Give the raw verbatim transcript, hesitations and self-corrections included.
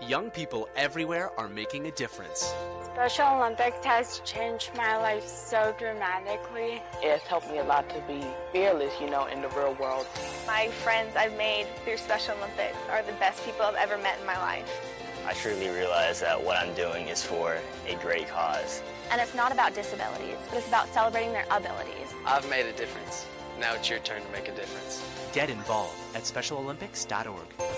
Young people everywhere are making a difference. Special Olympics has changed my life so dramatically. It's helped me a lot to be fearless, you know, in the real world. My friends I've made through Special Olympics are the best people I've ever met in my life. I truly realize that what I'm doing is for a great cause. And it's not about disabilities, but it's about celebrating their abilities. I've made a difference. Now it's your turn to make a difference. Get involved at special olympics dot org.